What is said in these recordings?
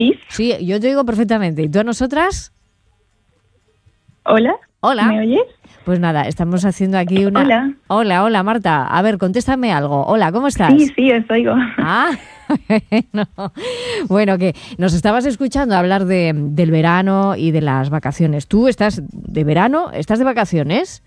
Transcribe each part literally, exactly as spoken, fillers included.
Sí, yo te digo perfectamente. ¿Y tú a nosotras? Hola. Hola. ¿Me oyes? Pues nada, estamos haciendo aquí una... Hola. Hola, hola, Marta. A ver, contéstame algo. Hola, ¿cómo estás? Sí, sí, os oigo. Ah, no. Bueno, que nos estabas escuchando hablar de, del verano y de las vacaciones. ¿Tú estás de verano? ¿Estás de vacaciones?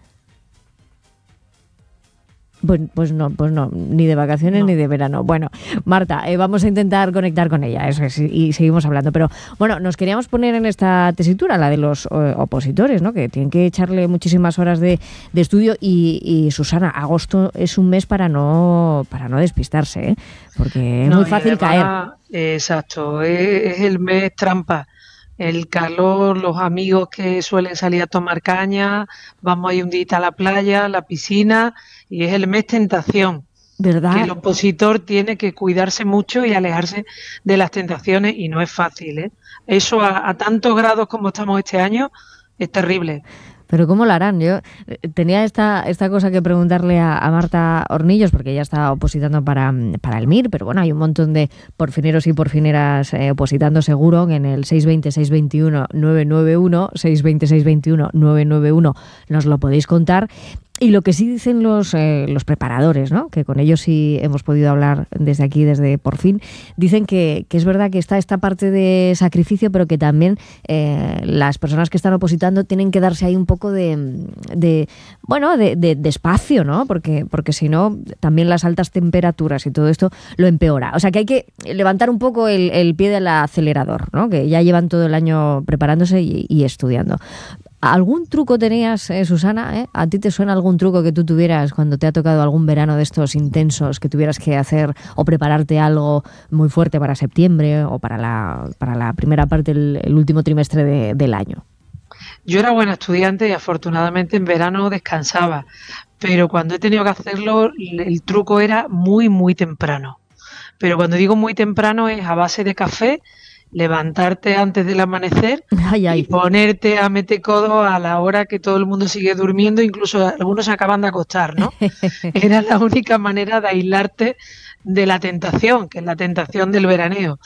Pues, pues no, pues no, ni de vacaciones no. Ni de verano. Bueno, Marta, eh, vamos a intentar conectar con ella, eso es, y seguimos hablando. Pero bueno, nos queríamos poner en esta tesitura, la de los eh, opositores, ¿no? Que tienen que echarle muchísimas horas de, de estudio y, y Susana, agosto es un mes para no para no despistarse, ¿eh? Porque es no, muy fácil además, caer. Exacto, es, es el mes trampa. El calor, los amigos que suelen salir a tomar caña, vamos a ir un día a la playa, a la piscina, y es el mes tentación. ¿Verdad? Que el opositor tiene que cuidarse mucho y alejarse de las tentaciones, y no es fácil, ¿eh? Eso a, a tantos grados como estamos este año es terrible. Pero ¿cómo lo harán? Yo tenía esta, esta cosa que preguntarle a, a Marta Hornillos, porque ella está opositando para, para el M I R, pero bueno, hay un montón de porfineros y porfineras eh, opositando seguro en el seis veinte, seis veintiuno, nueve nueve uno, seis veinte, seis veintiuno, nueve nueve uno, nos lo podéis contar. Y lo que sí dicen los, eh, los preparadores, ¿no? Que con ellos sí hemos podido hablar desde aquí, desde Por Fin, dicen que, que es verdad que está esta parte de sacrificio, pero que también eh, las personas que están opositando tienen que darse ahí un poco de, de bueno, de, de, de espacio, ¿no? Porque, porque si no, también las altas temperaturas y todo esto lo empeora. O sea que hay que levantar un poco el, el pie del acelerador, ¿no? Que ya llevan todo el año preparándose y, y estudiando. ¿Algún truco tenías, eh, Susana? ¿eh? ¿A ti te suena algún truco que tú tuvieras cuando te ha tocado algún verano de estos intensos, que tuvieras que hacer o prepararte algo muy fuerte para septiembre o para la, para la primera parte, el, el último trimestre de, del año? Yo era buena estudiante y afortunadamente en verano descansaba, pero cuando he tenido que hacerlo, el truco era muy, muy temprano. Pero cuando digo muy temprano es a base de café, levantarte antes del amanecer ay, ay. y ponerte a meter codo a la hora que todo el mundo sigue durmiendo, incluso algunos se acaban de acostar, ¿no? Era la única manera de aislarte de la tentación, que es la tentación del veraneo.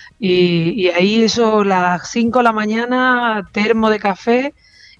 Y, y ahí eso, las cinco de la mañana, termo de café,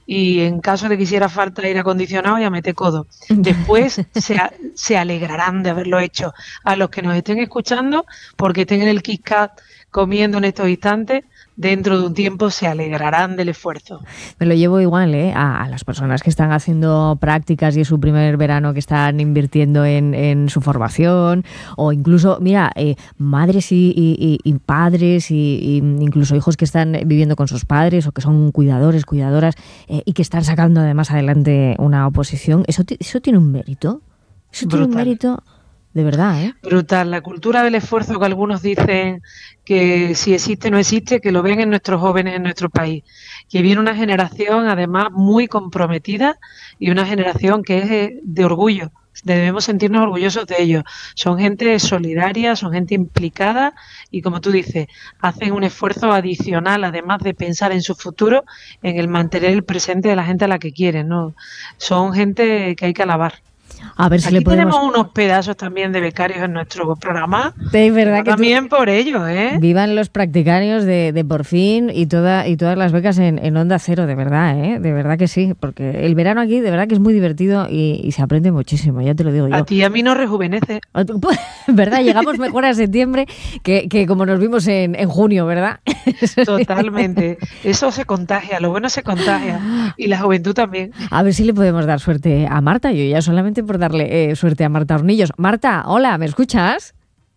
y en caso de que hiciera falta aire acondicionado, ya mete codo. Después se, se alegrarán de haberlo hecho. A los que nos estén escuchando, porque estén en el KitKat comiendo en estos instantes, dentro de un tiempo se alegrarán del esfuerzo. Me lo llevo igual, ¿eh? A, a las personas que están haciendo prácticas y es su primer verano, que están invirtiendo en, en su formación, o incluso, mira, eh, madres y, y, y padres y, y incluso hijos que están viviendo con sus padres o que son cuidadores, cuidadoras eh, y que están sacando además adelante una oposición. ¿Eso, eso tiene un mérito? ¿Eso Brutal. tiene un mérito? De verdad, ¿eh? Brutal. La cultura del esfuerzo que algunos dicen que si existe no existe, que lo ven en nuestros jóvenes en nuestro país. Que viene una generación además muy comprometida y una generación que es de orgullo. Debemos sentirnos orgullosos de ellos. Son gente solidaria, son gente implicada y, como tú dices, hacen un esfuerzo adicional, además de pensar en su futuro, en el mantener el presente de la gente a la que quieren, ¿no? Son gente que hay que alabar. A ver si Aquí le podemos... tenemos unos pedazos también de becarios en nuestro programa. Es verdad que también tú... por ello, ¿eh? Vivan los practicarios de, de Por Fin y toda y todas las becas en, en Onda Cero, de verdad, ¿eh? De verdad que sí, porque el verano aquí de verdad que es muy divertido y, y se aprende muchísimo, ya te lo digo yo. A ti y a mí nos rejuvenece. ¿Verdad? Llegamos mejor a septiembre que, que como nos vimos en, en junio, ¿verdad? Totalmente. Eso se contagia, lo bueno se contagia y la juventud también. A ver si le podemos dar suerte a Marta, yo ya solamente por darle eh, suerte a Marta Hornillos. Marta, hola, ¿me escuchas?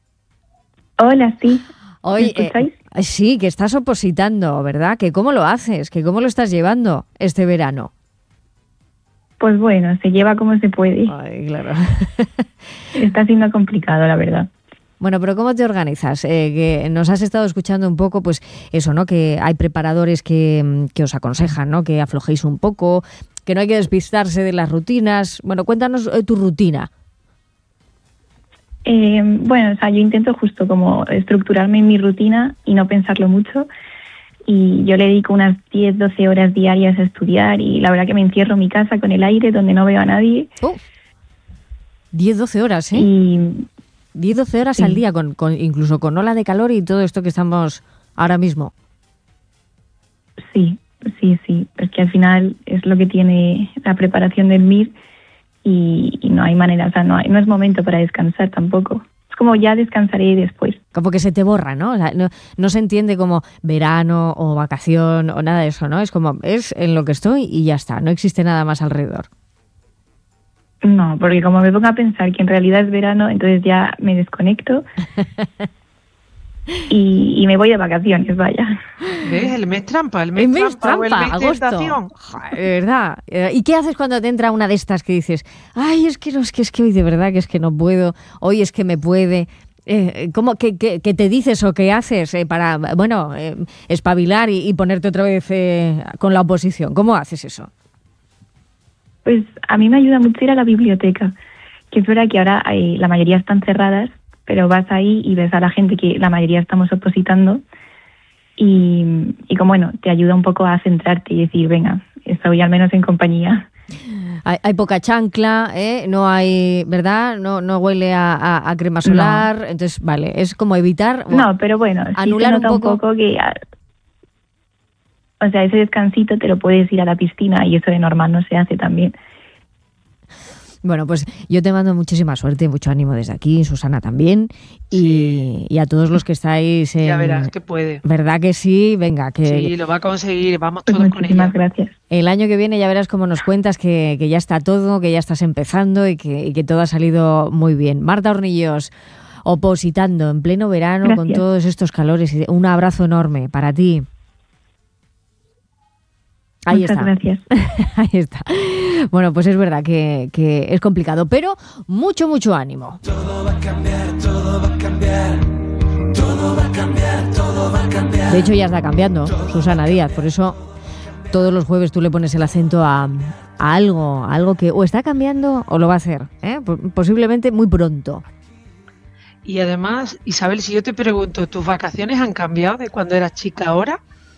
Hola, sí. Hoy, ¿Me escucháis? Eh, sí, que estás opositando, ¿verdad? ¿Que cómo lo haces? ¿Que cómo lo estás llevando este verano? Pues bueno, se lleva como se puede. Ay, claro. Está siendo complicado, la verdad. Bueno, pero ¿cómo te organizas? Eh, que nos has estado escuchando un poco, pues eso, ¿no? Que hay preparadores que, que os aconsejan, ¿no? Que aflojéis un poco, que no hay que despistarse de las rutinas. Bueno, cuéntanos eh, tu rutina. Eh, bueno, o sea, yo intento justo como estructurarme en mi rutina y no pensarlo mucho. Y yo le dedico unas diez, doce horas diarias a estudiar y la verdad que me encierro en mi casa con el aire donde no veo a nadie. Oh, diez, doce horas, ¿eh? Y diez, doce horas sí. al día, con, con incluso con ola de calor y todo esto que estamos ahora mismo. Sí, sí, sí. Es que al final es lo que tiene la preparación del M I R y, y no hay manera, o sea, no, hay, no es momento para descansar tampoco. Es como ya descansaré después. Como que se te borra, ¿no? O sea, no, no se entiende como verano o vacación o nada de eso, ¿no? Es como, es en lo que estoy y ya está, no existe nada más alrededor. No, porque como me pongo a pensar que en realidad es verano, entonces ya me desconecto y, y me voy de vacaciones, vaya. ¿Ves? El mes trampa, el mes, El mes trampa, o el trampa, mes tentación. agosto. De verdad. ¿Y qué haces cuando te entra una de estas que dices, ay, es que no, es que es que hoy de verdad que es que no puedo, hoy es que me puede? Eh, ¿Cómo que, que, que te dices o qué haces eh, para, bueno, eh, espabilar y, y ponerte otra vez eh, con la oposición? ¿Cómo haces eso? Pues a mí me ayuda mucho ir a la biblioteca, que es verdad que ahora hay, la mayoría están cerradas, pero vas ahí y ves a la gente que la mayoría estamos opositando y, y como bueno, te ayuda un poco a centrarte y decir, venga, estoy al menos en compañía. Hay, hay poca chancla, ¿eh? No hay, ¿verdad? No, no huele a, a, a crema solar, no. Entonces, vale, es como evitar... No, pero bueno, anular sí se nota un poco, un poco que... O sea, ese descansito te lo puedes ir a la piscina y eso de normal no se hace también. Bueno, pues yo te mando muchísima suerte y mucho ánimo desde aquí, Susana también, y, sí. y a todos los que estáis en... Ya verás que puede. ¿Verdad que sí? Venga, que... Sí, lo va a conseguir, vamos todos pues con ella. Muchísimas gracias. El año que viene ya verás cómo nos cuentas que, que ya está todo, que ya estás empezando y que, y que todo ha salido muy bien. Marta Hornillos, opositando en pleno verano, gracias. Con todos estos calores. Un abrazo enorme para ti. Ahí Muchas está. gracias. Ahí está. Bueno, pues es verdad que, que es complicado, pero mucho, mucho ánimo. Todo va a cambiar, todo va a cambiar. Todo va a cambiar, todo va a cambiar. De hecho, ya está cambiando, Susana Díaz. Por eso todos los jueves tú le pones el acento a, a algo, a algo que o está cambiando o lo va a hacer, ¿eh? Posiblemente muy pronto. Y además, Isabel, si yo te pregunto, ¿tus vacaciones han cambiado de cuando eras chica ahora?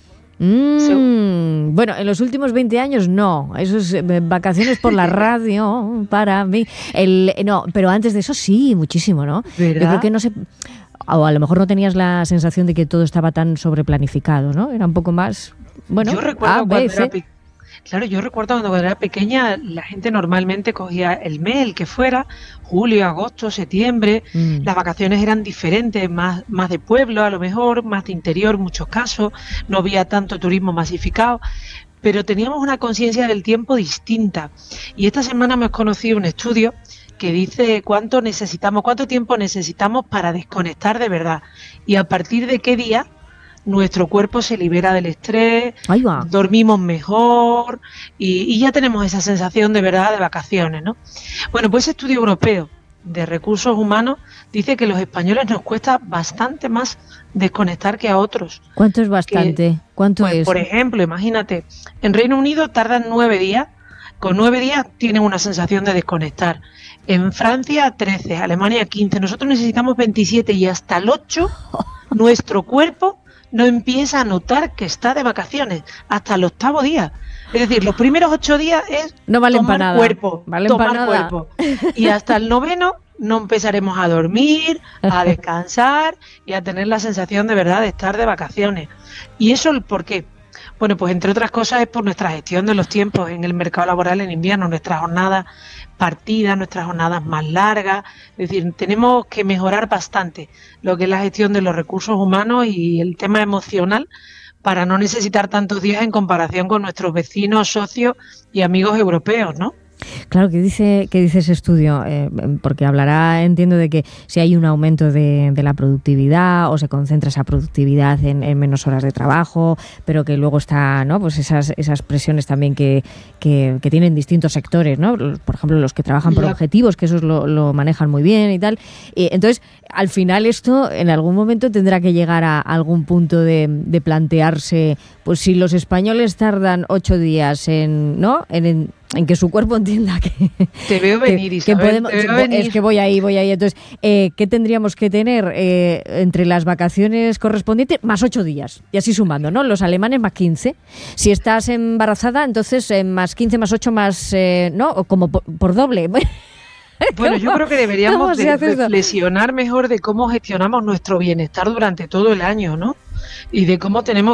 Mm, bueno, en los últimos veinte años no. Eso es eh, vacaciones por la radio para mí. El, no, pero antes de eso sí, muchísimo, ¿no? ¿Verdad? Yo creo que no sé, o a lo mejor no tenías la sensación de que todo estaba tan sobreplanificado, ¿no? Era un poco más, bueno, yo recuerdo A, cuando B, era C. pe- Claro, yo recuerdo cuando era pequeña, la gente normalmente cogía el mes, el que fuera, julio, agosto, septiembre. Mm. Las vacaciones eran diferentes, más, más de pueblo a lo mejor, más de interior en muchos casos, no había tanto turismo masificado, pero teníamos una conciencia del tiempo distinta. Y esta semana hemos conocido un estudio que dice cuánto necesitamos, cuánto tiempo necesitamos para desconectar de verdad y a partir de qué día nuestro cuerpo se libera del estrés, Ahí va. dormimos mejor y, y ya tenemos esa sensación de verdad de vacaciones, ¿no? Bueno, pues ese estudio europeo de recursos humanos dice que a los españoles nos cuesta bastante más desconectar que a otros. ¿Cuánto es bastante? Que, ¿Cuánto pues, es? Por ejemplo, imagínate, en Reino Unido tardan nueve días, con nueve días tienen una sensación de desconectar. En Francia, trece, Alemania, quince. Nosotros necesitamos veintisiete y hasta el ocho nuestro cuerpo no empieza a notar que está de vacaciones hasta el octavo día. Es decir, los primeros ocho días es no valen tomar para nada. cuerpo, Valen tomar para nada. cuerpo. Y hasta el noveno no empezaremos a dormir, a descansar y a tener la sensación de verdad de estar de vacaciones. ¿Y eso por qué? Bueno, pues entre otras cosas es por nuestra gestión de los tiempos en el mercado laboral en invierno, nuestras jornadas partidas, nuestras jornadas más largas. Es decir, tenemos que mejorar bastante lo que es la gestión de los recursos humanos y el tema emocional para no necesitar tantos días en comparación con nuestros vecinos, socios y amigos europeos, ¿no? Claro, ¿qué dice, qué dice ese estudio? Eh, porque hablará, entiendo, de que si hay un aumento de, de la productividad o se concentra esa productividad en, en menos horas de trabajo, pero que luego está, ¿no? Pues esas, esas presiones también que, que, que tienen distintos sectores, ¿no? Por ejemplo, los que trabajan por La... objetivos, que esos lo, lo manejan muy bien y tal. Y entonces, al final esto en algún momento tendrá que llegar a algún punto de, de plantearse, pues si los españoles tardan ocho días en, ¿no? En, en en que su cuerpo entienda que te veo venir, que, Isabel, que podemos, te veo venir. Es que voy ahí, voy ahí. Entonces, eh, ¿qué tendríamos que tener eh, entre las vacaciones correspondientes? Más ocho días, y así sumando, ¿no? Los alemanes más quince. Si estás embarazada, entonces eh, más quince, más ocho, más, eh, ¿no? O como por, por doble. Bueno, yo creo que deberíamos de reflexionar mejor de cómo gestionamos nuestro bienestar durante todo el año, ¿no? y de cómo tenemos